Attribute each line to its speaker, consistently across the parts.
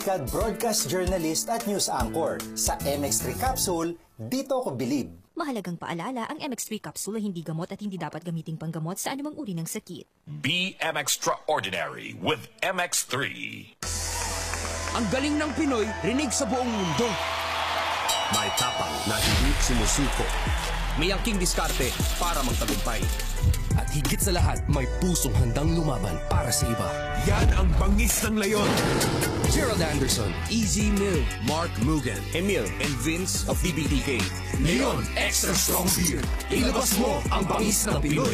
Speaker 1: Broadcast journalist at news anchor. Sa MX3 Capsule, dito ko bilib.
Speaker 2: Mahalagang paalala, ang MX3 capsule ay hindi gamot at hindi dapat gamiting panggamot sa anumang uri ng sakit.
Speaker 3: Be extraordinary with MX3.
Speaker 4: Ang galing ng Pinoy, rinig sa buong mundo.
Speaker 5: May tapang na hindi sumusuko.
Speaker 4: May angking diskarte para magtagumpay.
Speaker 5: At higit sa lahat, may pusong handang lumaban para sa iba.
Speaker 6: Yan ang bangis ng leyon.
Speaker 5: Gerald Anderson, Easy Mill, Mark Mugen,
Speaker 4: Emil and Vince of BBTK.
Speaker 5: Leon Extra Strong Beer. Ilabas mo ang bangis ng Pinoy.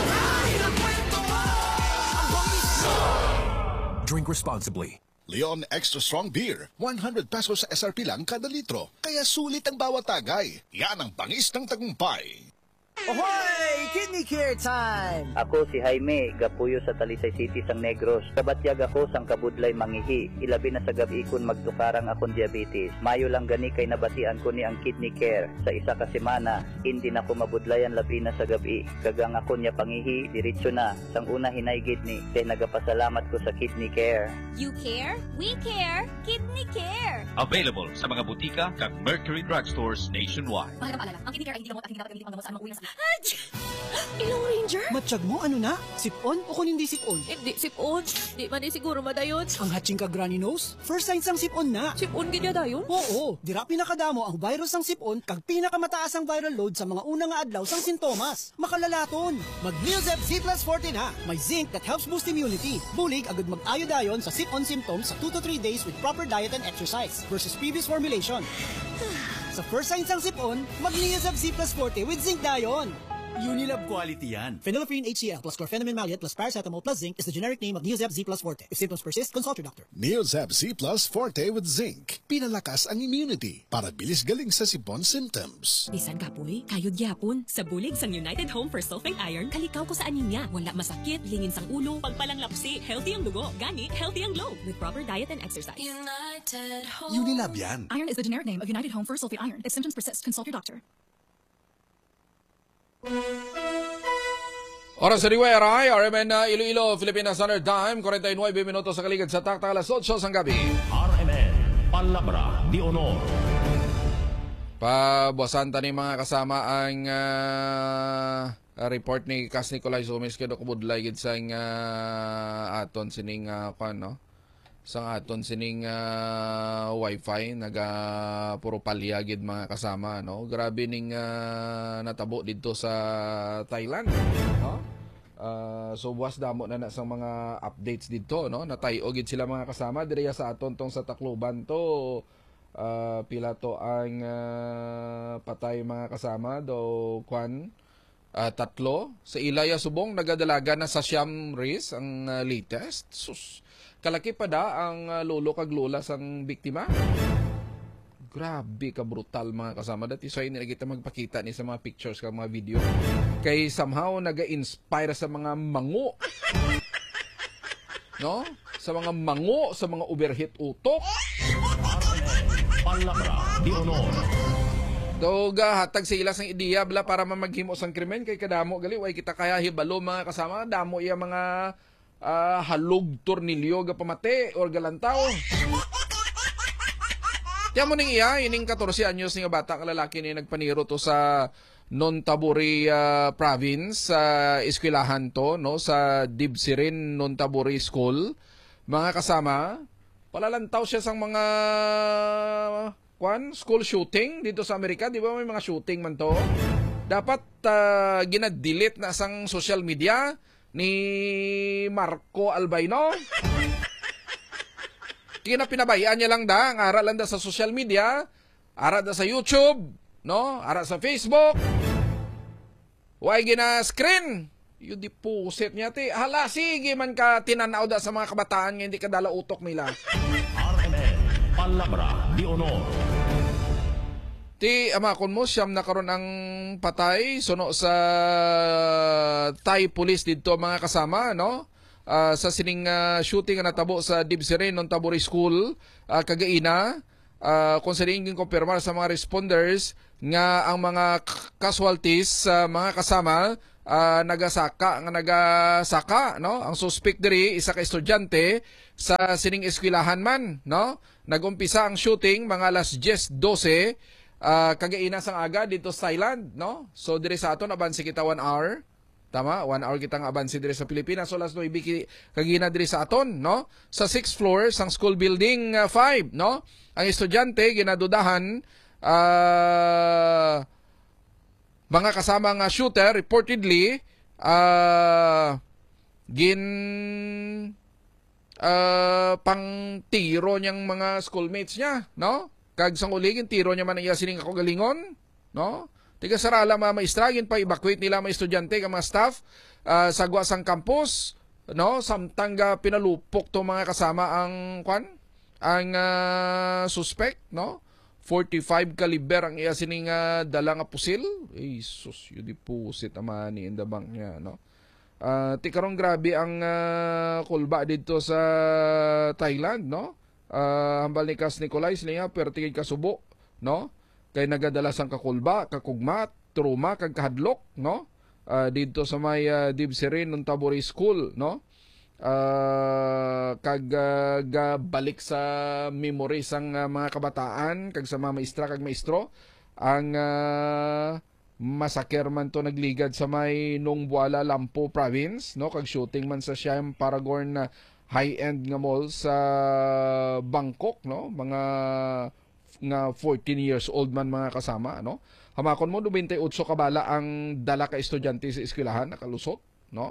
Speaker 6: Drink responsibly.
Speaker 7: Leon Extra Strong Beer, 100 pesos sa SRP lang kada litro. Kaya sulit ang bawat tagay. Yan ang bangis ng tagumpay.
Speaker 8: Ahoy! Kidney Care Time!
Speaker 9: Ako si Jaime, gapuyo sa Talisay City, sang Negros. Kabatyag ako sang kabudlay mangihi. Ilabi na sa gabi kun magtukarang akong diabetes. Mayo lang gani kay nabatian ko ni ang Kidney Care. Sa isa ka semana, hindi na ko mabudlayan labi na sa gabi. Kagang ako niya pangihi, diretso na. Sang una hinay kidney, kay nagapasalamat ko sa Kidney Care.
Speaker 2: You care? We care! Kidney Care!
Speaker 3: Available sa mga butika kag Mercury Drugstores nationwide.
Speaker 2: Mahalagang paalala, ang Kidney Care ay hindi gamot at hindi dapat gamiting panggamot sa anumang uri ng sakit. Ilong Ranger?
Speaker 8: Matsyag mo ano na? Sipon o kung hindi sipon?
Speaker 10: Hindi sipon. Di man siguro madayon.
Speaker 8: Ang hatching ka granny nose? First signs ang sipon na.
Speaker 10: Sipon ganya dayon?
Speaker 8: Oo, dira pinakadamo ang virus sang sipon kag pinakamataas ang viral load sa mga unang nga adlaw sang sintomas. Makalalaton. Mag-Neozeb Z plus 40 na. May zinc that helps boost immunity. Bulig agad mag-ayo dayon sa sipon symptoms sa 2 to 3 days with proper diet and exercise versus previous formulation. Sa first signs ang sipon, mag-Neozeb Z plus 40 with zinc dayon.
Speaker 6: Unilab quality yan.
Speaker 8: Phenylephrine HCl plus chlorpheniramine maleate plus paracetamol plus zinc is the generic name of Neozeb Z plus Forte. If symptoms persist, consult your doctor.
Speaker 7: Neozeb Z plus Forte with zinc. Pinalakas ang immunity para bilis galing sa sipon symptoms.
Speaker 10: Bisan kapoy, kayod yapon. Sa bulig sang United Home for Sulfate Iron, kalikaw ko sa anemia. Wala masakit, lingin sang ulo, pagpalang lapsi, healthy ang dugo, gani, healthy ang glow. With proper diet and exercise.
Speaker 6: United Home. Unilab yan.
Speaker 10: Iron is the generic name of United Home for Sulfate Iron. If symptoms persist, consult your doctor.
Speaker 11: Oras sa Riwera, RMN Iloilo, Philippines Standard Time, 49 minutos sa kaligid sa takta, alas 8 sang gabi.
Speaker 3: RMN, Palabra de Honor.
Speaker 11: Pabuwasan tani mga kasama ang report ni Cas Nicolay Sumis kaya kubudlay gid sa aton sining no? Sang aton sining wifi puro palya gid mga kasama, no? Grabe ning natabo dito sa Thailand, no? So buwas damo na sa mga updates dito, no? Natayo gid sila mga kasama direya sa aton tong sa Tacloban to. Pila to ang patay mga kasama do kwan tatlo sa Ilaya Subong nagadalaga na sa Siam Riz ang latest. Sus, kalaki pa da ang lolo kag lola sang biktima. Grabe ka brutal mga kasama. Dati so hindi kita magpakita ni sa mga pictures kag mga video. Kay somehow naga-inspire sa mga mango. No? Sa mga mango, sa mga overheat utok.
Speaker 3: Palabra de Honor.
Speaker 11: Doga hatag sa ila sang ideya bla para mamaghimo sang krimen kay kadamo gali way kita kaya hibalo mga kasama damo iya mga halog tornilyo ga pamate or galantaw. Tiyan mo ning iya ining 14 anyos nga bata nga lalaki ni nagpaniro to sa Nontaburi province sa eskwelahan to, no, sa Dibsirin Nontaburi School. Mga kasama, palalantaw siya sang mga school shooting dito sa Amerika. Di ba may mga shooting man to? Dapat ginad-delete na sang social media ni Marco Albino. Pinabayaan niya lang da, ang aral lang da sa social media, aral da sa YouTube, no? Aral sa Facebook. Why gina-screen? Yung dipusit niya, ti. Hala, sige man ka tinanaw da sa mga kabataan nga hindi ka dala utok nila.
Speaker 3: RMN, Palabra de Honor.
Speaker 11: Ti, amakon mo, siyam na karon ang patay, suno sa Thai police dito mga kasama, no? Sa sining shooting na natabo sa Dibsirin Nontaburi School, kagaina, kung sa rin kumpirmar sa mga responders nga ang mga casualties sa mga kasama nagasaka no, ang suspect diri isa ka estudyante sa sining eskwelahan man, no. Nagumpisa ang shooting mga alas 10:12 kagaina sang aga dito sa Thailand, no. So diri sa aton abansi kita 1 hour. Tama, 1 hour kitang abansi diri sa Pilipinas. So alas 9 kagina diri sa aton, no. Sa 6th floor sang school building 5, no. Ang estudyante ginadudahan mga kasama nga shooter reportedly pang tiro niyang mga schoolmates niya, no? Kag sang uligin tiro niya man iya sining ako galingon, no? Tiga sarala maestra gin pa evacuate nila mga estudyante ka mga staff sa guwasang campus, no? Samtang pinalupok to mga kasama ang suspect, no? 45 caliber ang iya sining dala nga pusil. Jesus, yun di pusit amani in the bank niya, no? Tikarong grabe ang kulba dito sa Thailand, no? Hambal ni Kas Nicolay sila pero tigid kasubo, no? Kay nagadala sang kakulba, kakugmat, truma, kag kahadlok, no? Dito sa may Dibsirin ng Tabori School, no? Kag balik sa memory sang mga kabataan kag sa mga maestra kag maestro ang masaker man to nagligad sa may Nongbuala, Lampu province, no, kag shooting man sa Siam Paragon na high-end nga mall sa Bangkok, no, mga nga 14 years old man mga kasama, no. Hamakon mo 28 kabala ang dala ka estudyante sa eskwelahan nakalusot, no.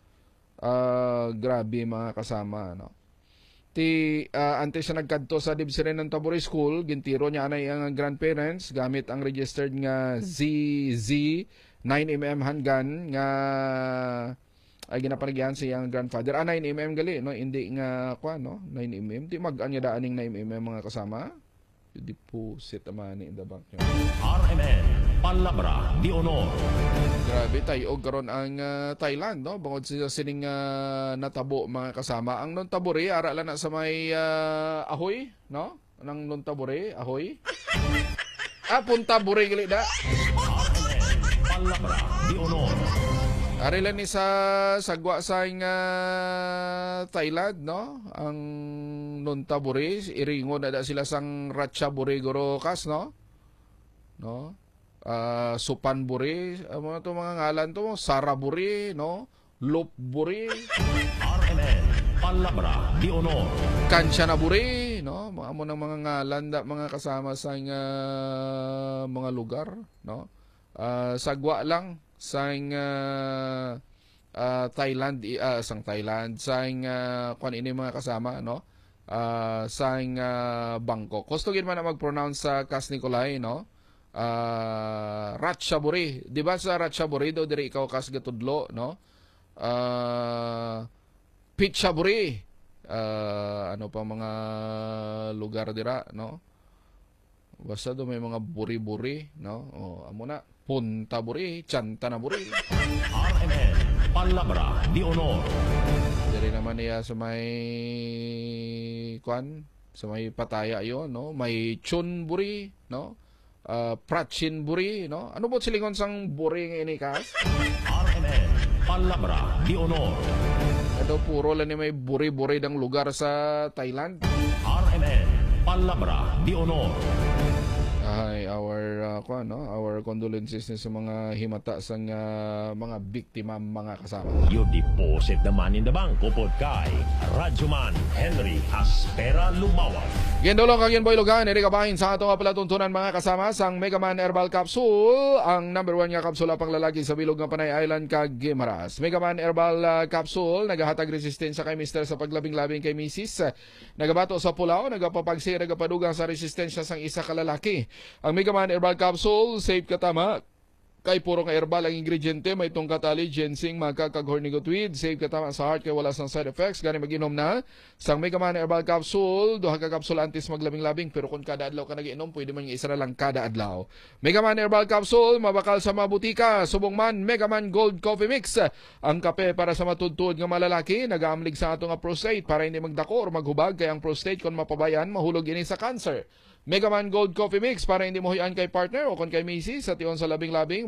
Speaker 11: Grabe mga kasama, no. Antes siya nagkadto sa Dibsirin ng Tabori School, gintiro niya anay ang grandparents gamit ang registered nga ZZ 9mm handgun nga ay ginapanagyan siya ang grandfather. 9mm gali, no, hindi nga no, 9mm. Di mag-anya daaning 9mm mga kasama. Di po sit amani in the bank niya.
Speaker 5: RMN Palabra di Honor.
Speaker 11: Grabe tayo karon ang Thailand, no, bangod sa sining natabo mga kasama. Ang Nontaburi ara lang na sa may Ahoy, no, nang Nontaburi Ahoy. Punta Buri gali da.
Speaker 5: RMN Palabra di Honor.
Speaker 11: Ari lang ni sa sagwa sa Thailand, no? Ang Nontaburi, iringon na sila sang Ratchaburi Gorokas, no? No? Supanburi, ano to mga ngalan to? Saraburi, no? Lopburi.
Speaker 5: RMN Palabra di Honor.
Speaker 11: Kanchanaburi, no? Mga mo ng mga ngalan da mga kasama sa mga lugar, no? Sagwa lang sang Thailand sang Thailand sang kuan ini mga kasama, no, sang Bangkok. Gusto gid man na mag-pronounce sa Kas Nicolay, no, Ratchaburi, di ba sa Ratchaburi do diri ikaw kas gatudlo, no, Pitchaburi, ano pa mga lugar dira, no, basta do may mga buri-buri, no, amo na Punta Buri, Chantana Buri.
Speaker 5: RMN Palabra di Honor.
Speaker 11: Dari naman niya sa may sa may Pataya yon, no? May Chun Buri, no? Prachin Buri, no? Ano po silingon sang Buri nga ini kas?
Speaker 5: RMN Palabra di Honor.
Speaker 11: Ito puro lang ni may buri-buri dang lugar sa Thailand.
Speaker 5: RMN Palabra di Honor.
Speaker 11: Ay, our condolences sa mga himata sa mga biktima mga kasama.
Speaker 5: You deposit the money in the bank upod kay Radyoman Henry Aspera Lumawag.
Speaker 11: Gendolong kagyan boy lugan, eri kabahin sa ato nga palatuntunan mga kasama sang Megaman Herbal Capsule, ang number 1 nga kapsula pang lalaki sa bilog nga Panay Island kag Guimaras. Megaman Herbal Capsule nagahatag resistensya kay Mister sa paglabing-labing kay Mrs. Nagabato sa pulaw, nagapapagsi, nagapadugang sa resistensya sang isa ka lalaki. Ang Megaman Herbal Capsule, safe katama. Kay puro nga herbal ang ingrediente, may tungkatali, ginseng, magkakag hornigotoid, safe katama sa heart kay wala sang side effects. Gani mag-inom na sang Megaman Herbal Capsule, duha ka kapsule antis maglabing-labing, pero kung kada adlaw ka nag-inom, pwede man nga isa na lang kada adlaw. Megaman Herbal Capsule, mabakal sa mga butika, subong man Megaman Gold Coffee Mix, ang kape para sa matudtod nga malalaki, nagaamlig sa ato nga prostate para hindi magdako or maghubag, kay ang prostate kung mapabayan, mahulog ini sa cancer. Megaman Gold Coffee Mix para hindi mo huyaan kay partner o kung kay misis sa tion sa labing-labing,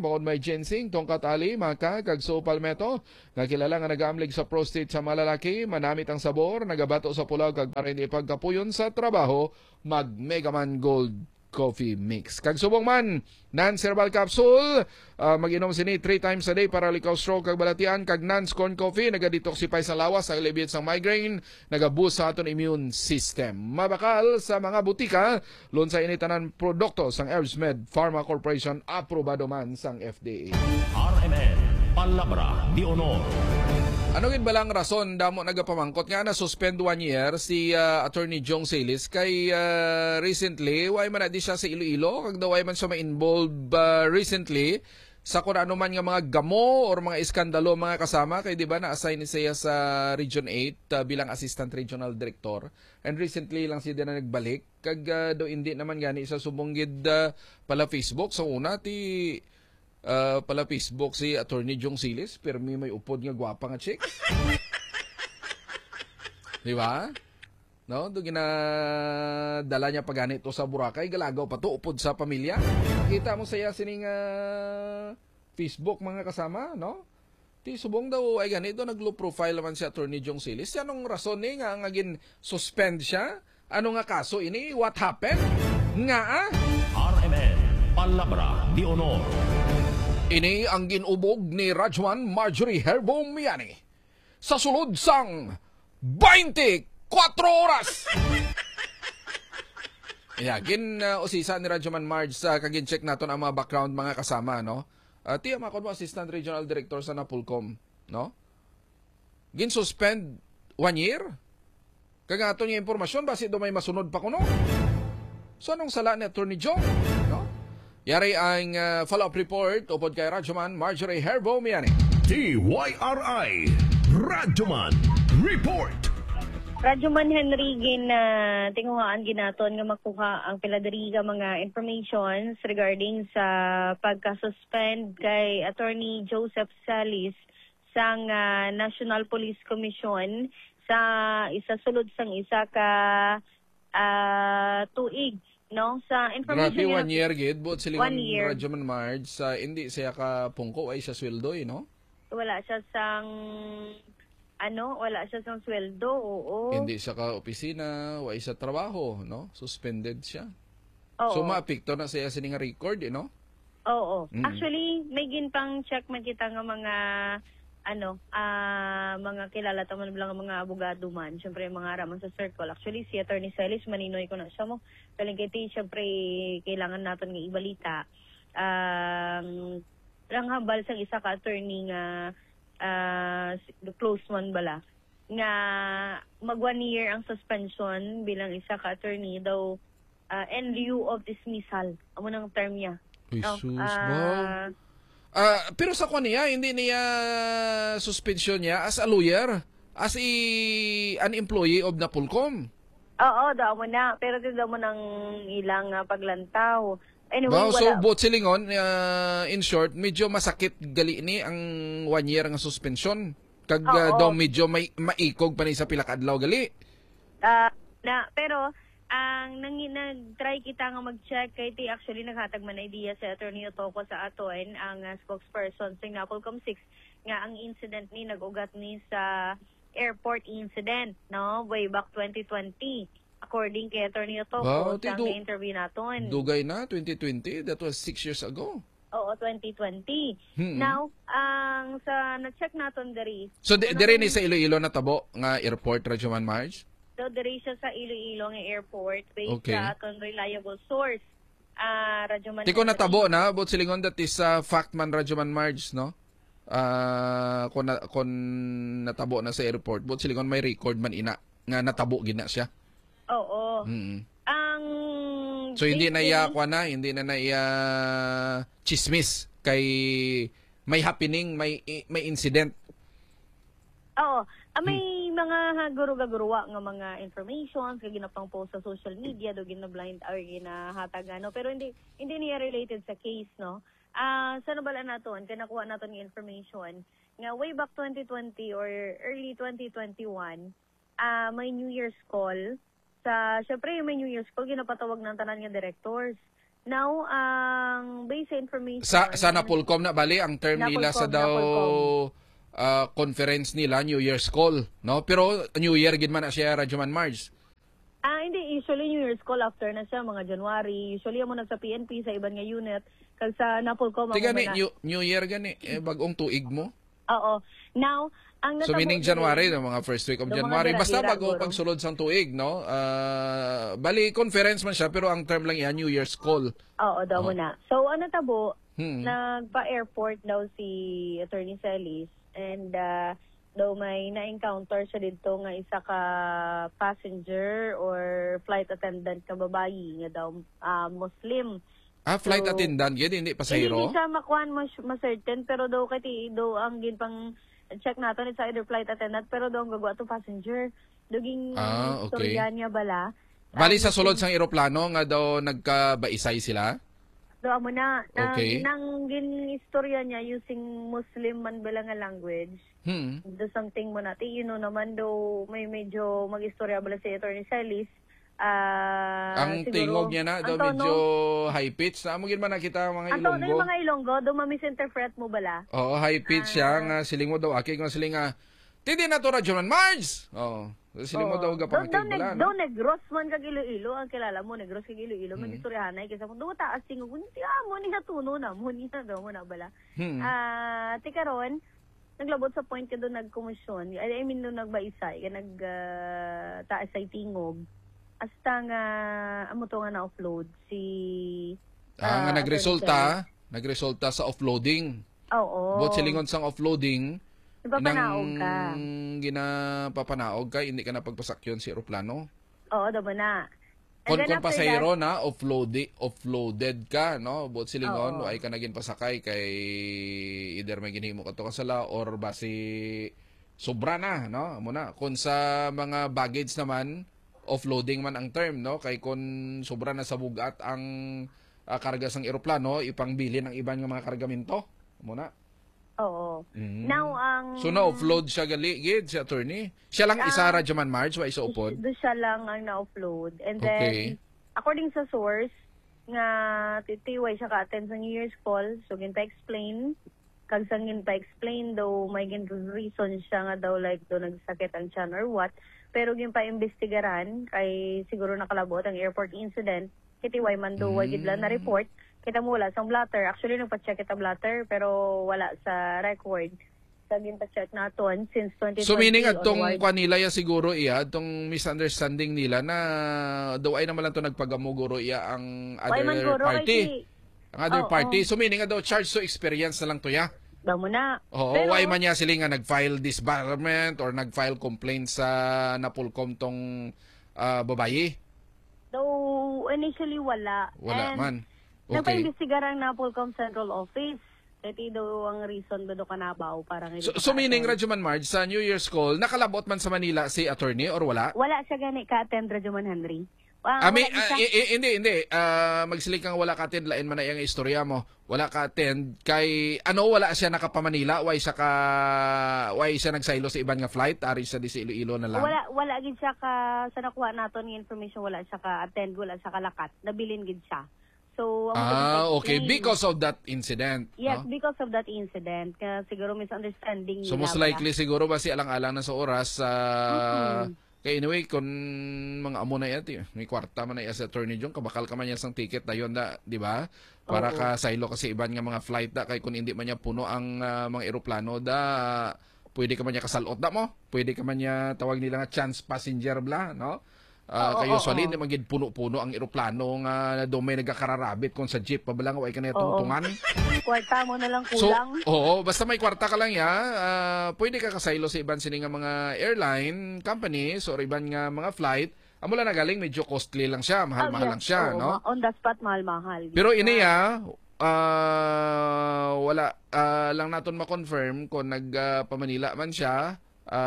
Speaker 11: bukod may ginseng, tongkat ali, maka, kag so palmetto, nga kilala nga nagaamlig sa prostate sa malalaki, manamit ang sabor, nagabato sa pulaw, kag para hindi pagkapuyon sa trabaho, mag Megaman Gold Coffee Mix. Kag subong man, non-cerebral capsule, mag-inom sini 3 times a day para likaw stroke kag balatian, kag non-corn coffee, naga-detoxify sa lawas, nag-alleviate sa migraine, naga-boost sa aton immune system. Mabakal sa mga butika, lun sa initanan produkto sang Herbsmed Pharma Corporation, aprobado man sang FDA.
Speaker 5: RMN, Palabra de Honor.
Speaker 11: Ano gid balang rason damo nagapamangkot nga na suspend 1 year si Attorney Jong Celis kay recently way man di siya sa Iloilo kag daw way man siya ma-involve recently sa kung ano man nga mga gamo or mga iskandalo mga kasama kay di ba na-assign siya sa Region 8 bilang Assistant Regional Director and recently lang siya na nagbalik kag daw hindi naman gani siya subonggid pala Facebook sa una ti pala Facebook si Attorney Jong Celis, pero may upod nga gwapa nga chick. Di ba? No, do ginadala niya paganito sa Boracay, galagaw pa to upod sa pamilya. Kita mo saya sining Facebook mga kasama, no? Ti subong daw ay ganito nag-low profile naman si Attorney Jong Celis. Anong rason ni nga ngagin suspend siya? Ano nga kaso ini? What happened? Nga
Speaker 5: RMN, Palabra de Honor.
Speaker 11: Ini ang ginubog ni Rajman Marjorie Herbo Miani sa sulod sang 24 oras. Usisa ni Rajman Marge sa kagin-check naton ang mga background mga kasama, no? Tiya makon mo Assistant Regional Director sa Napolcom, no? Gin-suspend 1 year? Kagaton yung impormasyon, basi do may masunod pa kuno. So anong sala ni Attorney Jong, no? Yari ang follow-up report upod kay Radyoman Marjorie Herbo Miani.
Speaker 5: TYRI Radyoman Report.
Speaker 12: Radyoman Henry tinguhaan ginaton nga makuha ang piladari nga mga informations regarding sa pagka-suspend kay Attorney Joseph Salis sang National Police Commission sa sulod sang isa ka tuig. No, sa information
Speaker 11: grabe 1 year gid but silingon
Speaker 12: 1 year.
Speaker 11: Radyoman Marge sa hindi siya ka pungko ay siya sweldo no?
Speaker 12: Wala siya sang wala siya sang sweldo, oo.
Speaker 11: Hindi siya ka opisina, wala siya trabaho, no? Suspended siya.
Speaker 12: Oo.
Speaker 11: So maapekto na siya sining record, no?
Speaker 12: Oo. Actually, may ginpang check man kita nga mga mga kilala taman bilang mga abogado man, syempre mga raman sa circle. Actually si Attorney Celis maninoy ko na siya mo. Kalingkiti syempre kailangan naton nga ibalita. Ranghambal sang isa ka attorney nga close one bala nga mag 1 year ang suspension bilang isa ka attorney daw in lieu of dismissal. Amo nang term niya.
Speaker 11: Jesus, pero sa niya, hindi niya suspension niya as a lawyer, as an employee of Napolcom.
Speaker 12: Oo, daw mo na. Pero daw mo ng ilang paglantaw. Anyway,
Speaker 11: so both silingon, in short, medyo masakit gali ni ang 1 year nga suspension. Kag daw medyo may maikog pa ni sa pilakadlaw gali.
Speaker 12: Pero ang nag-try kita nga mag-check kay actually naghatag man idea sa Attorney Otoko sa aton ang spokesperson sa Napolcom 6 nga ang incident ni nag-ugat ni sa airport incident, no, way back 2020 according kay Attorney Otoko sa interview naton.
Speaker 11: Dugay na 2020, that was 6 years ago.
Speaker 12: Oo, 2020. Now, ang sa na-check naton diri.
Speaker 11: So diri ni sa Iloilo natabo nga airport, Radyoman Marge?
Speaker 12: So, diri siya sa Iloilo nga airport based sa aton reliable source. Radyoman.
Speaker 11: Tiko natabo na, but silingon that is fact man Radyoman Marge, no? Kung natabo na sa airport, but silingon may record man ina nga natabo gid na siya.
Speaker 12: Oo.
Speaker 11: So hindi na hindi na chismis kay may happening, may incident.
Speaker 12: Oo. May mga guru-gaguruwa nga mga information kay ginapang post sa social media do gina-blind or ginahatag pero hindi niya related sa case, no. Sa nabala naton kanakuha naton ng information nga way back 2020 or early 2021 may New Year's call sa syempre may New Year's call ginapatawag ng tanan nga directors Now, ang base information...
Speaker 11: Sa Napolcom na bali, ang term nila sa daw conference nila, New Year's call, no? Pero New Year, gid man na siya, Radyoman Mars.
Speaker 12: Hindi. Usually, New Year's call after na siya, mga January. Usually, mo na sa PNP, sa iban nga unit. Kag sa Napolcom...
Speaker 11: Gani, New Year, gani. Bagong tuig mo?
Speaker 12: Oo. Now, ang
Speaker 11: so meaning January, no, mga first week of January, basta bago pagsulod sang tuig, no? Bali conference man siya pero ang term lang yan New Year's call.
Speaker 12: Oo, daw muna. So ano tabo, nagpa-airport daw si Attorney Celis and daw may na-encounter siya dito nga isa ka passenger or flight attendant ka babayi nga daw Muslim.
Speaker 11: Flight attendant, hindi pasahero?
Speaker 12: Hindi siya makuhan ma-certain pero daw kati daw ang ginpang check natin it's either flight attendant pero daw ang gagawa to passenger. Duging istorya niya bala.
Speaker 11: Bali sa sulod sang eroplano nga daw nagkabaisay sila?
Speaker 12: Daw mo na.
Speaker 11: Okay.
Speaker 12: Nang gin-istorya niya using Muslim man bala nga language. Do something mo natin. You know naman daw may medyo mag-istorya bala si Attorney Celis.
Speaker 11: Ang siguro, tingog niya na daw medyo high pitch. Amo gid man nakita mga Ilonggo.
Speaker 12: Yung mga Ilonggo, do ma-misinterpret mo bala?
Speaker 11: Oo, high pitch siya nga siling mo daw aki nga siling nga tidi na to Radyoman Mars. Siling mo daw gapang bala.
Speaker 12: Do negros man kag Iloilo ang kilala mo negros kag Iloilo man istoryahanay kaysa mo do taas tingog ni amo ni hatuno na mo ni daw mo na bala. Tikaron naglabot sa point ka do nagkomisyon. I mean do nagbaisay ka taas ay tingog. Hasta nga amo to nga na-offload si
Speaker 11: nga nagresulta sa offloading.
Speaker 12: Oo.
Speaker 11: Bot silingon sang offloading.
Speaker 12: Napapanaog ka.
Speaker 11: Ginapapanaog ka, hindi ka na pagpasakyon si eroplano.
Speaker 12: Oo, daw na.
Speaker 11: Kung pasahero na offloaded ka, no? Bot silingon ay ka naging pasakay kay either may ginhimo ka to kasala or basi sobra na, no? Muna kung sa mga baggage naman offloading man ang term, no? Kay kung sobra na sa bugat ang karga sang eroplano, ipangbili ng iban nga mga kargamento. Muna.
Speaker 12: Oo. Now,
Speaker 11: so na-offload siya gid si attorney? Siya lang isa Radyoman Mars, wa isa upod?
Speaker 12: Siya lang ang na-offload. And then, according sa source, nga titiway siya ka-attend sa New Year's call, so ginpa-explain, kag sang ginpa-explain daw, may reason siya nga daw like daw nagsakit ang tiyan or what, pero ginpa-investigaran, kay siguro nakalabot ang airport incident, kitiway man daw, gidla na report, kita mo wala sa blatter. Actually, nagpa-check kita blatter, pero wala sa record. Sa ginpa-check naton since 2020.
Speaker 11: So meaning atong kanila ya siguro atong misunderstanding nila na daw ay naman lang to nagpagamuguro ang other party. Ang other party. So meaning daw charge to experience na lang to ya.
Speaker 12: Daw mo na.
Speaker 11: Oo, why man niya sila nga nag-file disbarment or nag-file complaint sa Napolcom tong babayi?
Speaker 12: Though initially wala.
Speaker 11: Wala man. Okay.
Speaker 12: Nagpa-imbestigaran na Napolcom Central Office. Ito daw ang reason ba do ka nabaw parang
Speaker 11: So meaning Radyoman Marge sa New Year's call nakalabot man sa Manila si attorney or wala?
Speaker 12: Wala siya gani ka-attend Radyoman Henry.
Speaker 11: Hindi. Magsiling kang wala ka-attend lain man na yung istorya mo. Wala ka-attend kay wala siya nakapamanila, why siya nagsaylo sa ibang nga flight, ari siya di sa Iloilo na lang.
Speaker 12: Wala gid siya ka sa nakuha naton ng information, wala siya ka-attend, wala siya ka-lakat. Nabilin gid siya. So,
Speaker 11: okay. Because of that incident.
Speaker 12: Yes, no? Because of that incident. Kaya siguro misunderstanding.
Speaker 11: So, most likely siguro ba si alang-alang na sa oras. Kaya anyway, kung mga amo na yati, may kwarta man na sa attorney Jong, kabakal ka man yan sang ticket na yun da, di ba? Para ka saylo kasi iban nga mga flight da, kaya kung hindi man niya puno ang mga eroplano da, pwede ka man niya kasalot da mo, pwede ka man niya tawag nila nga chance passenger bla, no? Kayo usually hindi magid puno-puno ang eroplano nga do may nagakararabit kung sa jeep pa balang way ka na tungtungan.
Speaker 12: Kwarta mo na lang kulang.
Speaker 11: So, basta may kwarta ka lang ya, pwede ka kasaylo sa iban sini nga mga airline companies or iban nga mga flight. Amo lang nagaling medyo costly lang siya, mahal-mahal lang siya, no?
Speaker 12: On the spot mahal-mahal.
Speaker 11: Pero ini wala lang naton ma-confirm kung nagpamanila man siya.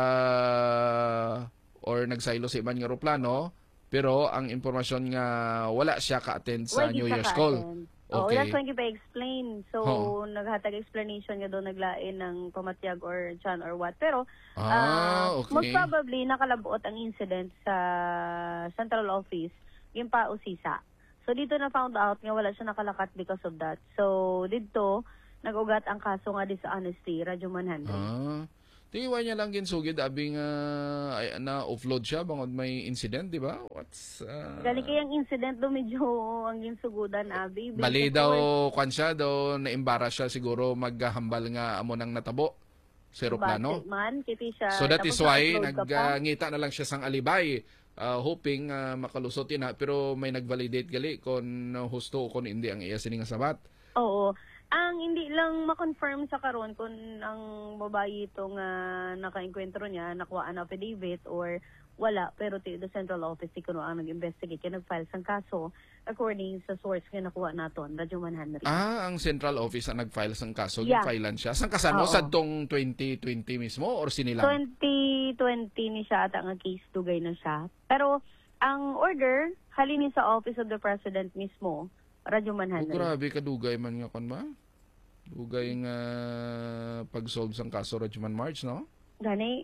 Speaker 11: Or nagsaylo sa ibang eroplano, pero ang impormasyon nga wala siya ka-attend sa New Year's call.
Speaker 12: Okay. That's when i-explain. So, naghatag explanation nga doon naglain ng pamatyag or chan or what. Pero, most probably, nakalabot ang incident sa central office, yung pa usisa. So dito na found out nga wala siya nakalakat because of that. So dito nag-ugat ang kaso nga dishonesty, Radyo 100.
Speaker 11: Tingin niya lang ginsugid abing na offload siya bangod may incident, di ba?
Speaker 12: Gali kayang incident do medyo ang ginsugudan abi.
Speaker 11: Bali daw kwan siya daw na-embarrass siya siguro maghahambal nga amo nang natabo sa eroplano. So that is why nagngita na lang siya sang alibay hoping makalusot na pero may nag-validate gali kung husto o kung hindi ang iya sining sabat.
Speaker 12: Oo. Ang hindi lang ma-confirm sa karon kung ang babae itong naka-enkwentro niya, nakuha ang affidavit or wala, pero the central office kuno ang nag-investigate kaya nag-file sang kaso according sa source nga nakuha naton, Radyo 100.
Speaker 11: Ang central office ang nag-file sang kaso, gi-filean siya. Sang kasano sa tong 2020 mismo or sinilang?
Speaker 12: 2020 ni siya ata nga case dugay na siya. Pero ang order halini sa Office of the President mismo. Radyo 100.
Speaker 11: Grabe ka dugay man nga kon ba? Dugay nga pag-solve sang kaso Radyo Man March, no?
Speaker 12: Gani,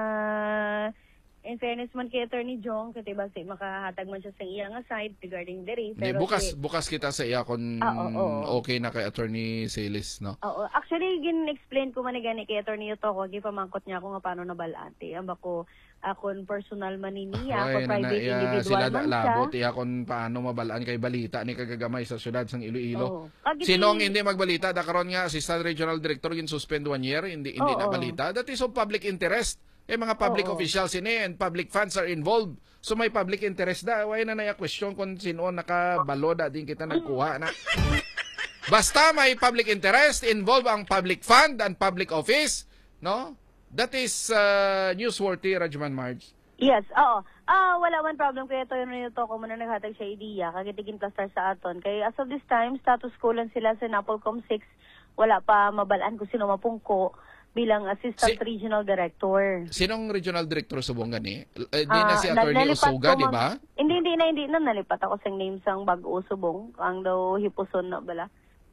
Speaker 12: in fairness man kay Attorney Jong, kasi basi makahatag man siya sa iya nga side regarding the rape. Pero
Speaker 11: bukas kita sa iya kung okay na kay Attorney Celis, no?
Speaker 12: Oo. Actually, gin-explain ko man gani kay Attorney Otoko, gipamangkot niya ako nga paano nabalate. Amba ko akon personal man niya, ako private individual man siya.
Speaker 11: Labot iya kung paano mabalaan kay balita ni kagagamay sa syudad sang Iloilo. Sino ang hindi magbalita? Da karon nga Assistant Regional Director gin suspend 1 year, hindi na balita. That is of public interest. Mga public officials ini and public funds are involved. So may public interest da. Why na naya question kung sino nakabalo da din kita nagkuha na. Basta may public interest, involved ang public fund and public office, no? That is newsworthy, Rajman Marge.
Speaker 12: Yes, oo. Wala man problem kaya ito yun ito kung muna naghatag siya idea, kagitigin cluster sa aton. Kaya as of this time, status quo lang sila sa NAPOLCOM 6. Wala pa mabalaan kung sino mapungko bilang Assistant Regional Director.
Speaker 11: Sinong Regional Director subong gani? Di na si Attorney Usuga, di ba?
Speaker 12: Hindi na. Nalipat ako sa name sang Bag-o subong. Ang daw hipuson na bala.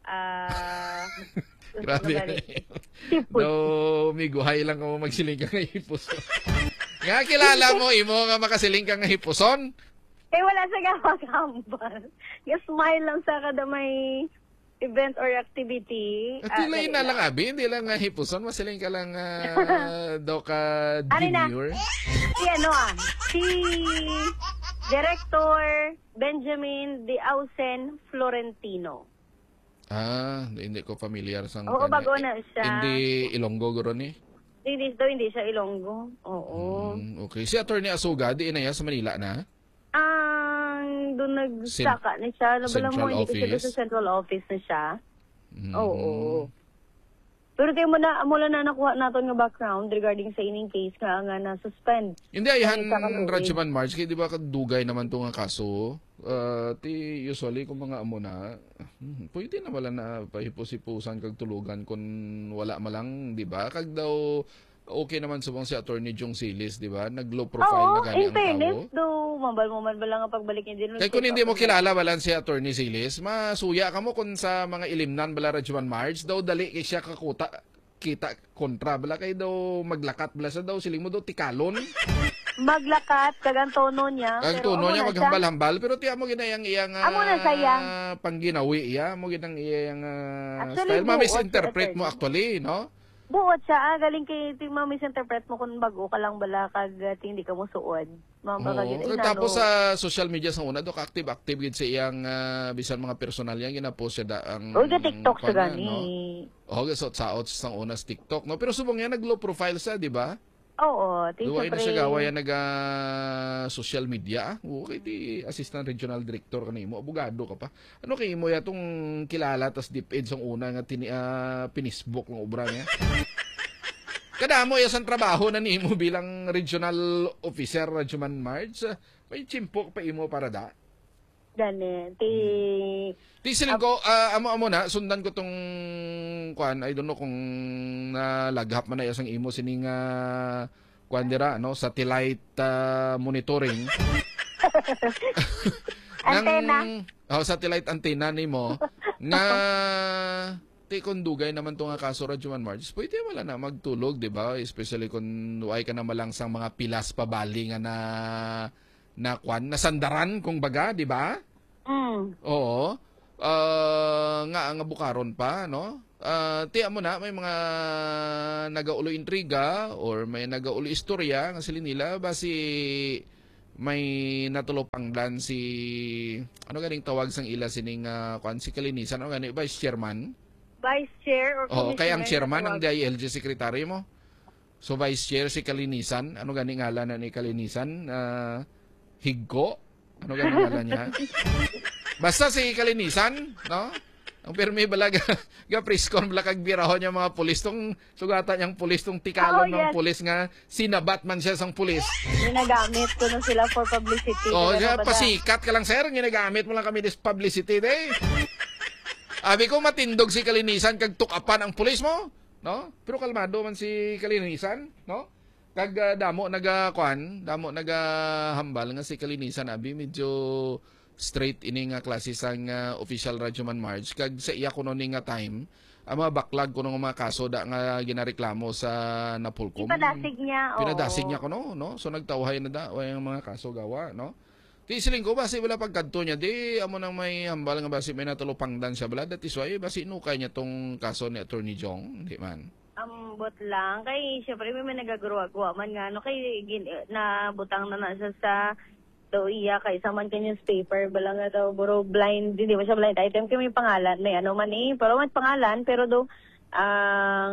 Speaker 11: Grabe. No, miguhay lang ako magsiling ka nga hipuson. Nga kilala mo, imo nga makasiling ka nga hipuson?
Speaker 12: Wala sa gawag-hambal. Smile lang sa kada may event or activity.
Speaker 11: At tilay na lang, abi. Hindi lang nga hipuson. Masiling ka lang daw ka demure.
Speaker 12: Si Director Benjamin De Ausen Florentino.
Speaker 11: Hindi ko familiar sa
Speaker 12: bago na siya.
Speaker 11: Hindi Ilonggo guro ni?
Speaker 12: Hindi siya Ilonggo. Oo.
Speaker 11: Okay. Si Attorney Asuga, di na sa Manila na?
Speaker 12: Doon nagsaka na siya.
Speaker 11: Central Office?
Speaker 12: Sa Central Office na siya. Oo. Pero tayo mula na nakuha natin ng background regarding sa ining case nga na-suspend.
Speaker 11: Hindi, ayan, Radyoman March, kaya di ba kadugay naman ito nga kaso? Usually, kung mga amo na, pwede na wala na pahipos-hipusan kag tulugan kung wala malang, di ba? Kag daw, okay naman subong si Attorney Jong Silis, di ba? Nag-low profile na gani ang tao.
Speaker 12: Fairness, mabal ba lang ang pagbalik niya din.
Speaker 11: Kaya kung hindi mo kilala balan si Attorney Silis, masuya ka mo kung sa mga ilimnan bala Radyoman March, daw dali kay siya kita kontra bala kay daw maglakat bala sa daw siling mo daw tikalon.
Speaker 12: Maglakat kagang tono niya.
Speaker 11: Ang tono niya maghambal-hambal pero tiya mo ginayang iyang pangginawi iya mo ginang iyang style ma-misinterpret mo actually, no?
Speaker 12: Buot siya, galing kay ma-misinterpret mo kung bago ka lang bala kag hindi ka mo suod.
Speaker 11: Tapos sa social media sa una, active gid sa iyang bisan mga personal yan, ginapost siya da ang
Speaker 12: TikTok sa gani.
Speaker 11: So saot sa una sa TikTok, no? Pero subong yan nag-low profile sa, di ba?
Speaker 12: Oo,
Speaker 11: duway na siya gawa yan social media. Okay, di Assistant Regional Director ka na imo, abogado ka pa. Ano kay imo yatong kilala tas deep edge ang una nga pinisbook ng obra niya? Kadamo yasan trabaho na nimo bilang regional officer Radyoman March. May chimpok pa imo para da.
Speaker 12: Gani,
Speaker 11: siling ko, amo na, sundan ko tong kuan, I don't know kung nalaghap man na yasang imo sining kuan dira, no? Satellite monitoring.
Speaker 12: Antenna.
Speaker 11: Satellite antenna nimo nga kung dugay naman to nga kaso Radyoman March, pwede wala na magtulog, di ba? Especially kung ay ka na malangsang mga pilas pabali nga na kwan, nasandaran kung baga, di ba? Oo. Nga bukaron pa, no? Tiya mo na, may mga nagaulo intriga or may nagaulo istorya nga sila nila basi may natulopangdan si ano ganing tawag sang ila sining si Kalinisan ano gani vice chairman?
Speaker 12: Vice chair or commissioner?
Speaker 11: Kaya ang chairman ang DILG secretary mo. So vice chair si Kalinisan, ano gani ngalan na ni Kalinisan? Higgo? Ano gani ngalan niya? Basta si Kalinisan, no? Ang permi balaga preskon balakag birahon niya mga pulis tong sugatan niyang pulis tong tikalon ng pulis nga sinabat man siya sang pulis.
Speaker 12: Ginagamit ko na sila for publicity.
Speaker 11: Pasikat ka lang sir, ginagamit mo lang kami this publicity day. Abi ko matindog si Kalinisan kag tukapan ang pulis mo, no? Pero kalmado man si Kalinisan, no? Kag damo nagahambal nga si Kalinisan abi medyo straight ini nga klase sang official Radyoman March kag sa iya kuno ni nga time mga backlog kuno nga mga kaso da nga ginareklamo sa Napolcom. Pinadasig niya kuno, no? So nagtawhay na da way ang mga kaso gawa, no? Kay siling ko basi wala pagkadto niya di amo nang may hambal nga basi may natulopangdan siya bala that is why basi inukay niya tong kaso ni Attorney Jong, di man.
Speaker 12: Ambot lang kay syempre may nagagawa man nga no kay nabutang na siya sa daw iya kay sa man kanyang newspaper bala nga daw buro blind hindi mo siya blind item kay may pangalan may ano man pero may pangalan pero daw ang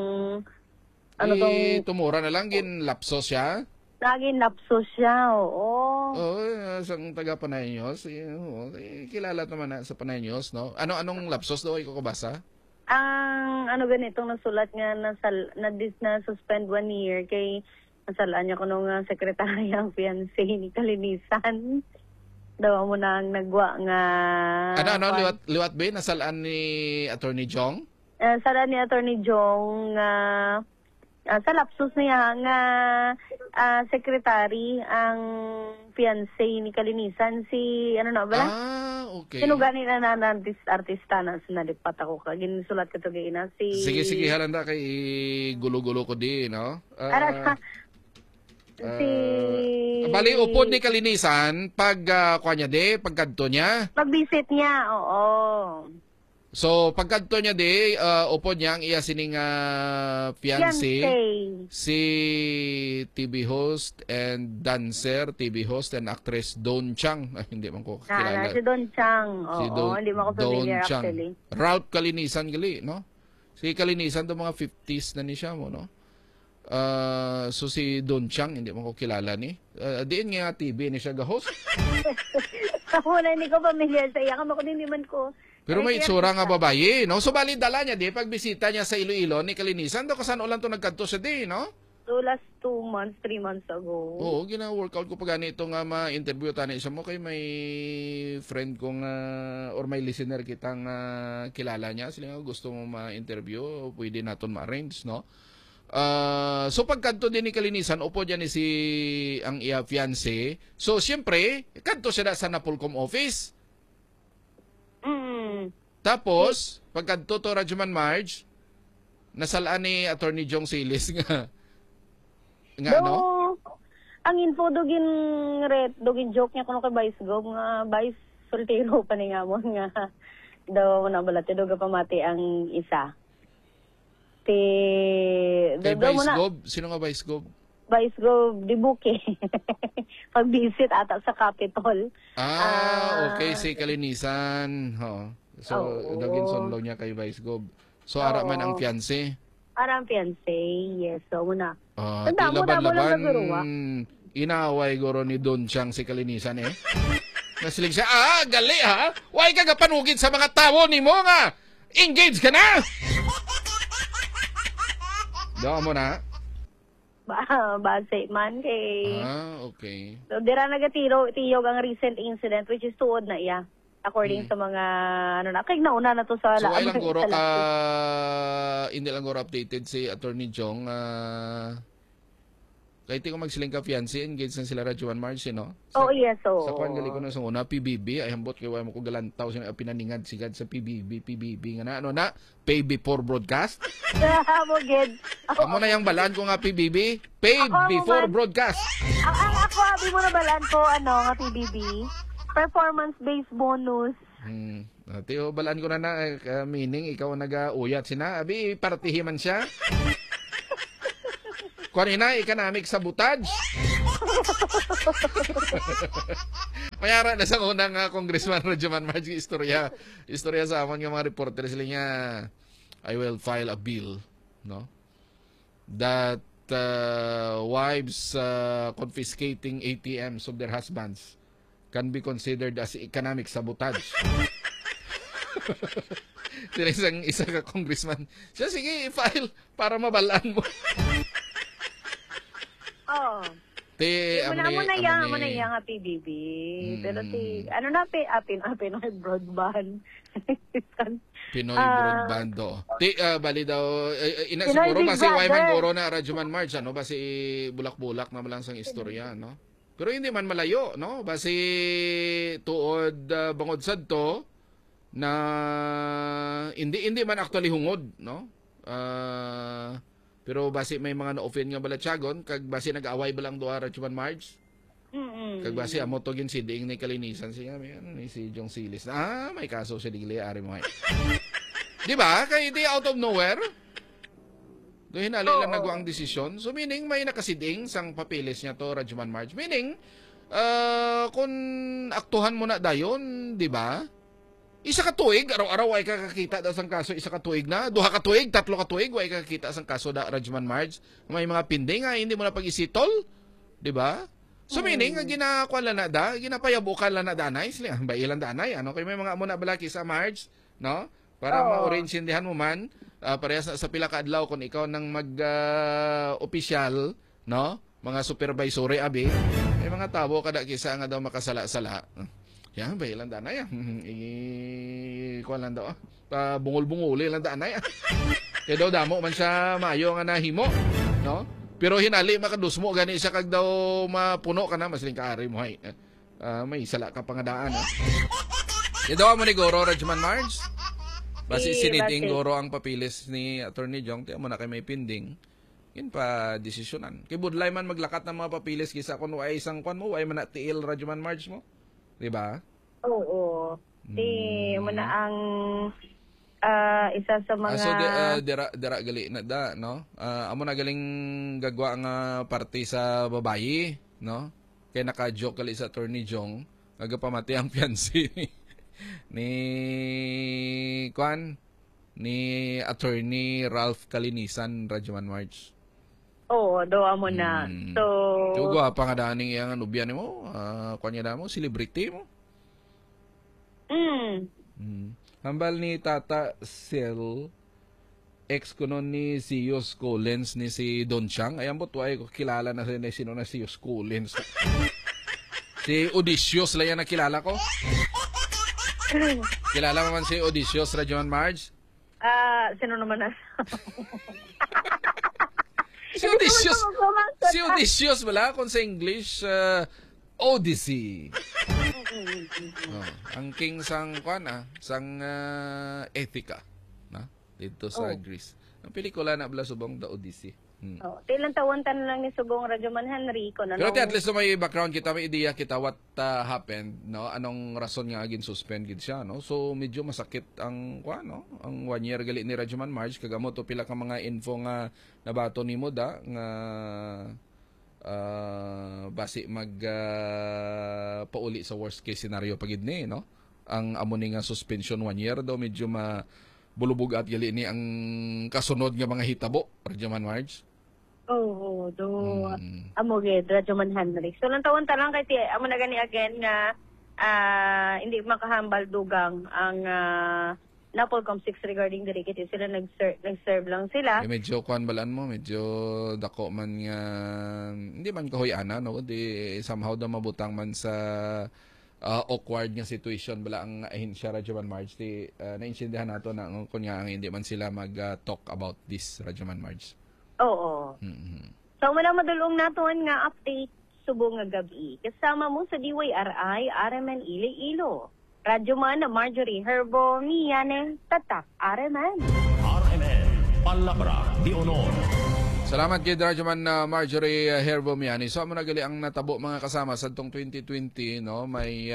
Speaker 11: tumura na lang gin lapsos siya.
Speaker 12: Laging lapsos siya, oo.
Speaker 11: Sang taga Panayos, kilala naman na sa Panayos, no? Anong lapsos daw ikaw kabasa?
Speaker 12: Ang ganitong nasulat nga na suspend 1 year kay nasalaan niya ko nung sekretary ang fiancé ni Kalinisan. Daw mo na ang nagwa nga...
Speaker 11: Liwat ba nasalaan ni Attorney Jong?
Speaker 12: Nasalaan ni Attorney Jong sa lapsus niya nga sekretary ang fiancé ni Kalinisan si
Speaker 11: okay.
Speaker 12: Sinugani na artista na sinalipat ako ka ginsulat ka to gina si
Speaker 11: Sige halanda kay gulo-gulo ko di no. Bali upod ni Kalinisan pag pagkadto niya.
Speaker 12: Pag-visit niya, oo.
Speaker 11: So pagkadto niya di upod niya ang iya sining fiancé si TV host and dancer, TV host and actress Don Chang. Hindi man ko kilala.
Speaker 12: Si Don Chang. Hindi mo ko familiar actually.
Speaker 11: Ralph Kalinisan gali, no? Si Kalinisan do mga 50s na ni siya mo, no? So si Don Chang, hindi mo ko kilala ni. Diin nga TV ni siya ga-host.
Speaker 12: Wala, hindi ko familiar sa iya. Kamo ko din naman ko.
Speaker 11: Pero may itsura nga babae, no? So bali dala niya di pagbisita niya sa Iloilo ni Kalinisan, do kasano lang to nagkadto siya di, no?
Speaker 12: So last 2 months, 3 months ago.
Speaker 11: Oo, gina-workout ko pa ganito nga ma-interview tani siya mo kay may friend kong or may listener kitang kilala niya. Sila nga gusto mo ma-interview, pwede naton ma-arrange, no? So pagkanto din ni Kalinisan, upo dyan ni si ang iya fiancé. So siyempre, kanto siya sa Napolcom office. Tapos, pagkanto to Radyoman March, nasalaan ni Attorney Jong Silis nga
Speaker 12: ang info dugin joke niya kuno kay Vice Gob nga Vice soltero pa ni nga mo nga daw nabalate do pamati ang isa.
Speaker 11: Kay Vice Gob? Sino nga Vice Gob?
Speaker 12: Vice Gob Dibuke. Pag-visit ata sa Capitol.
Speaker 11: Okay. Si Kalinisan. So, dagin sonlo niya kay Vice Gob. So, ara man ang fiancé?
Speaker 12: Ara ang fiancé, yes. So, muna.
Speaker 11: Laban-laban, inaway goro ni Don Chang si Kalinisan eh. Nasilig siya, gali ha? Huwag ka panugid sa mga tao ni mo nga. Engage ka na! Daw mo na?
Speaker 12: Base man kay...
Speaker 11: okay.
Speaker 12: So, dira nagatiyog ang recent incident which is tuod na iya. According sa mga, kay nauna na to sa...
Speaker 11: So, ay lang goro, hindi lang goro updated si Attorney Jong. Kahit ko magsiling ka fiancé, engaged na sila Radyoman March, no?
Speaker 12: Yes.
Speaker 11: Sa kwan gali ko na sa una, PBB, ay hambot kayo mo ko galantaw siya pinaningad sigad sa PBB nga na, pay before broadcast? Amo na yung balaan ko nga PBB, pay before broadcast.
Speaker 12: Ang ako, abi mo na balaan ko, nga PBB. performance-based bonus.
Speaker 11: Tiyo, balaan ko na meaning, ikaw nag-uyat sina. Abi, partihiman siya. Kanina, economic sabotage. Mayara na sa unang Congressman Rajuman Marge istorya sa amon ng mga reporter sila niya, I will file a bill, no? That wives confiscating ATMs of their husbands can be considered as economic sabotage. Isa ka congressman. Siya, sige, i-file para mabalaan mo.
Speaker 12: Oh. Amo na yang PBB. Pero Pinoy broadband.
Speaker 11: Pinoy broadband do. Bali daw siguro basi Wyman Goro na Rajuman Marge ano basi bulak-bulak na lang sang istorya no. Pero hindi man malayo no basi tuod bangod sadto na hindi man actually hungod no. Pero basi may mga na-offend nga balatsagon kag basi nag-away ba lang duha Rajuman Marge. Kag basi amo to gin si Ding ni kalinisan siya ni si Jong Silis. May kaso siya digli ari mo. Di ba? Kay di out of nowhere. Do hinali lang nagwa ang desisyon. So meaning may nakasiding sang papilis niya to Rajuman Marge. Meaning kung aktuhan mo na dayon, di ba? Isa ka tuig, araw-araw ay kakakita daw sang kaso, isa ka tuig na, duha ka tuig, tatlo ka tuig, ay kakakita sang kaso da Rajuman Marge. May mga pinding hindi mo na pag-isitol, di ba? So meaning, ginakuan lang na da, ginapayabukan lang na danay, sila, ba ilang danay, ano? Kaya may mga muna balaki sa Marge, no? Para ma-orinsindihan mo man, parehas sa pila ka adlaw kung ikaw nang mag-opisyal, no? Mga supervisory abi, may mga tabo kada kisa nga daw makasala-sala. Yan, ba ilang danay kuan lang daw bungol-bunguli lang danay kaya daw damo man siya maayo nga nahimo no pero hinali makadusmo gani siya kag daw mapuno ka na masling kaari mo may sala ka pangadaan kaya daw mo ni Goro Rajuman Marge basi siniding Goro ang papilis ni Attorney Jong tiyan mo na kay may pinding yun pa desisyonan kay budlay man maglakat ng mga papilis kisa kung way isang kwan mo way man tiil Rajuman Marge mo. Diba?
Speaker 12: Oo. Mo na ang isa sa mga...
Speaker 11: So, dira gali na da, no? Amo na galing gagwa ang party sa babayi, no? Kaya naka-joke gali sa Attorney Jong, nagapamati ang fiancé ni Attorney Ralph Kalinisan Rajuman Marge.
Speaker 12: Oo, doa mo na. So,
Speaker 11: tugo pa nga daning yang nubyan mo, kanya na mo, celebrity mo. Hambal ni Tata Sel, ex ko nun ni Sios Collins ni si Don Chang. Ayan po, tuway ko kilala na sino na Sios Collins. Si Odysseus lang yan na kilala ko. Kilala mo man si Odysseus Rajuman Marge?
Speaker 12: Sino naman na?
Speaker 11: Si Odysseus wala kung sa English Odyssey. Ang king sang sang Ethica na dito sa Greece. Ang pelikula na bala subong The Odyssey.
Speaker 12: Ilang taon lang ni subong Rajuman Henry ko na.
Speaker 11: Pero at least may background kita, may ideya kita what happened, no? Anong rason nga agin suspend gid siya, no? So medyo masakit ang ang 1 year gali ni Rajuman Marge kagamo to pila ka mga info nga nabato nimo da nga basi mag pauli sa worst case scenario pagid ni, no? Ang amo ni nga suspension 1 year daw medyo bulubog at gali ni ang kasunod nga mga hitabo Rajuman Marge.
Speaker 12: Amo gid Rajuman Henry. So lang tawon lang kay amo na gani again nga hindi makahambal dugang ang Napolcom 6 regarding the rickety. Sila nag-serve lang sila.
Speaker 11: Medyo kuan balaan mo, medyo dako man nga hindi man kahoy-ana no, di somehow daw mabutang man sa awkward nga situation bala ang ahensya Rajuman Marge. Naintindihan nato na kunya ang hindi man sila mag-talk about this Rajuman Marge.
Speaker 12: Oo. So mula madulong naton nga update subong nga gabi. Kasama mo sa DYRI RMN Iloilo. Rajuman na Marjorie Herbo Miyane Tatak RMN.
Speaker 5: RMN Palabra de Honor.
Speaker 11: Salamat kay Radyoman Marjorie Herbomiani. So amo na gali ang natabo mga kasama sa tong 2020, no, may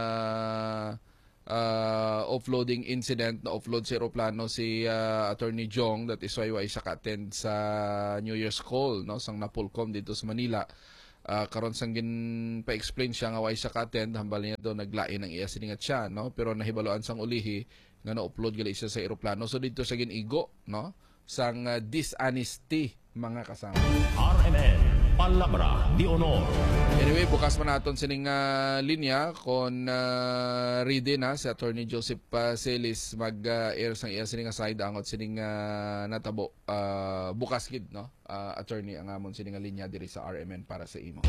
Speaker 11: offloading incident na offload si aeroplano si Attorney Jong, that is why siya ka-attend sa New Year's call, no, sang Napolcom dito sa Manila. Karon sang gin pa-explain siya nga why siya ka-attend, hambal niya daw naglain ang iya siningat siya, no, pero nahibaloan sang ulihi nga na-upload gali siya sa aeroplano. So dito sa gin-igo, no, sang dishonesty mga kasama.
Speaker 5: RMN, Palabra de Honor.
Speaker 11: Anyway, bukas man naton sining linya kon ready na si Attorney Joseph Celis mag-air sang iya sining side angot sining natabo bukas gid, no, attorney ang amon sining linya diri sa RMN para sa imo.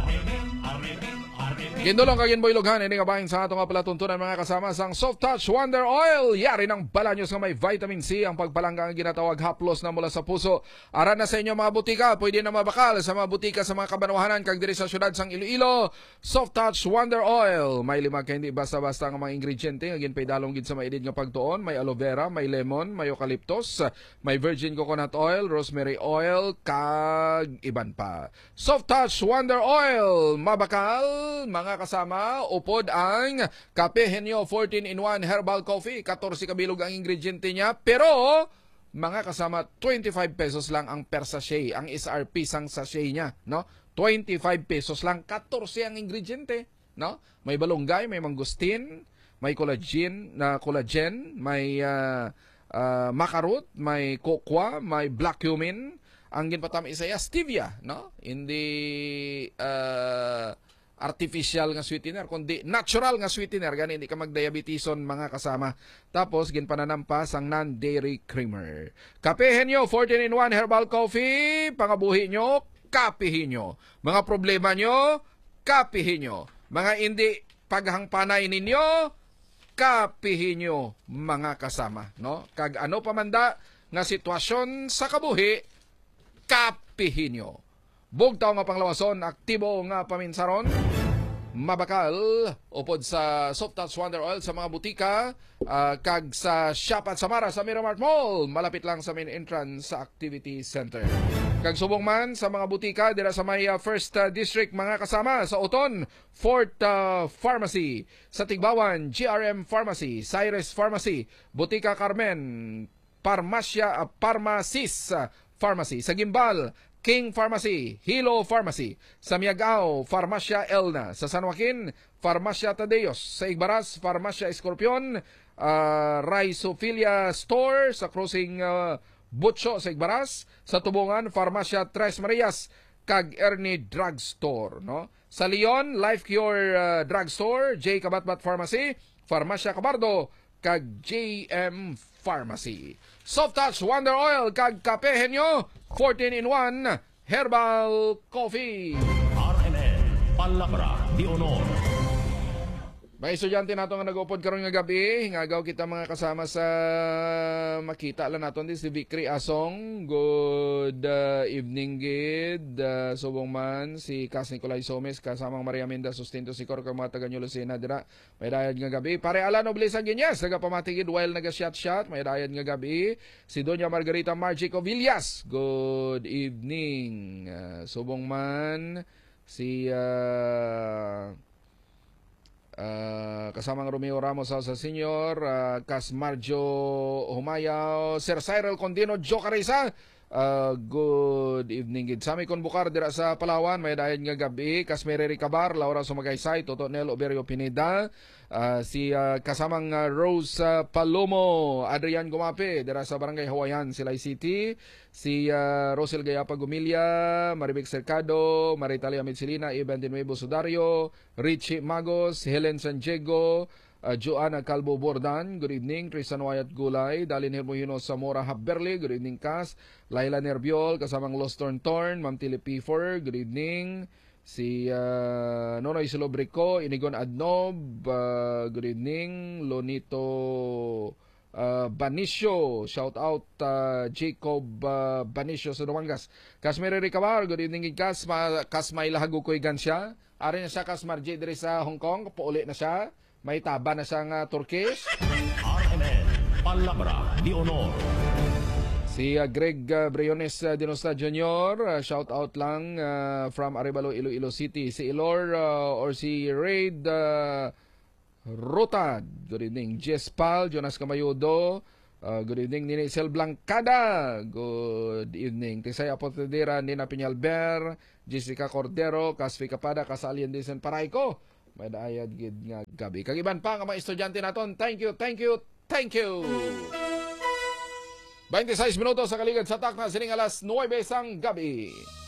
Speaker 11: Gindolong kagin boy lughan ini nga bahin sa ato nga palatuntunan mga kasama sang Soft Touch Wonder Oil. Yari ng balanyos nga may vitamin C ang pagpalangga nga ginatawag haplos na mula sa puso. Aran na sa inyo mga butika, pwede na mabakal sa mga butika sa mga kabanwahanan kag diri sa syudad sang Iloilo. Soft Touch Wonder Oil may lima kay hindi basta-basta nga mga ingrediente nga ginpaydalong gid sa maidid nga pagtuon. May aloe vera, may lemon, may eucalyptus, may virgin coconut oil, rosemary oil kag iban pa. Soft Touch Wonder Oil mabakal mga kasama. Upod ang Kape Henyo 14-in-1 Herbal Coffee, 14 kabilog ang ingrediente niya, pero mga kasama 25 pesos lang ang per sachet, ang SRP sang sachet niya, no, 25 pesos lang, 14 ang ingrediente, no. May balunggay, may mangustin, may collagen, may makarot, may kokwa, may black cumin. Ang ginpatam isa stevia, no? Hindi artificial nga sweetener, kundi natural nga sweetener, gani hindi ka magdiabetison mga kasama. Tapos ginpananampas ang non-dairy creamer. Kape Henyo 14-in-1 Herbal Coffee, pangabuhi nyo, kapihin nyo. Mga problema nyo, kapihin nyo. Mga hindi paghangpanay ninyo, kapihin nyo mga kasama, no? Kag ano pamanda nga sitwasyon sa kabuhi, kapihin nyo. Bugtaw nga panglawason, aktibo nga paminsaron, mabakal, upod sa Soft Touch Wonder Oil sa mga butika, kag sa Shop at Samara sa Miramar Mall, malapit lang sa main entrance sa Activity Center. Kag subong man sa mga butika dira sa may First District mga kasama, sa Oton, Fort Pharmacy, sa Tigbawan, GRM Pharmacy, Cyrus Pharmacy, Butika Carmen, Pharmacis Pharmacy, sa Gimbal, King Pharmacy, Hilo Pharmacy, sa Miagao, Farmacia Elna, sa San Joaquin, Farmacia Tadeos, sa Igbaras, Farmacia Escorpion, Rhizophilia Store, sa Crossing Butcho sa Igbaras, sa Tubungan, Farmacia Tres Marias, kag Ernie Drugstore, no? Sa Leon, Life Cure Drugstore, J. Kabatbat Pharmacy, Farmacia Cabardo, kag JM Pharmacy. Soft Touch Wonder Oil kag Kape Henyo 14-in-1 Herbal Coffee.
Speaker 5: RMN, Palabra de Honor.
Speaker 11: May estudyante nato nga nag-upod karon nga gabi, hingagaw kita mga kasama sa makita lang naton din si Victory Asong. Good evening gid. Subong man si Cas Nicolay Somes kasamang Maria Minda Sustento si Cor kag mga taga New Lucena dira. May dayad nga gabi. Pare Alan Oblesa Ginyas nagapamatigid while naga-shot. May dayad nga gabi. Si Doña Margarita Margico Villas. Good evening. Subong man si kasamang Romeo Ramos sa Senior, Cas Marjo Humayaw, Sir Cyril Condino Jocarisa. Good evening gid. Sami kon bukar dira sa Palawan, may dayon nga gabi. Kas Mereri Cabar, Laura Sumagaysay, Toto Nel Oberio Pineda, si kasamang Rose Palomo, Adrian Gumape dira sa Barangay Hawayan, Silay City, si Rosel Gayapa Gumilia, Maribek Cercado, Maritalia Medcelina, Ivan de Nuevo Sudario, Richie Magos, Helen San Diego, Joanna Calvo Bordan, good evening. Tristan Wyatt Gulay, Dalin Hermohino Zamora Haberli, good evening Cas. Laila Nerbiol, kasamang Lost Torn, Ma'am Tilly P4, good evening. Si Nonoy Silobrico, Inigon Adnob, good evening. Lonito Banicio, shout out Jacob Banicio sa Dumangas. Kasmere Ricabar, good evening Kas. Kasmay lahago ko'y gansya. Ari na siya Kasmar J diri sa Hong Kong, pauli na siya. May taba na siyang Turkish.
Speaker 5: RMN, Palabra de Honor.
Speaker 11: Si Greg Briones Dinosta Jr., shout out lang from Arevalo, Iloilo City. Si Ilor or si Raid Rotad. Good evening. Jess Pal, Jonas Camayudo. Good evening. Nini Sel Blancada. Good evening. Tisay Apotedera, Nina Piñalber, Jessica Cordero, Kasfi Kapada, Kasalien Disen Parayko. May daayad gid nga gabi. Kagiban pa nga mga estudyante naton. Thank you, thank you, thank you. 26 minutos sa kaligid sa takna sining alas 9 sang gabi.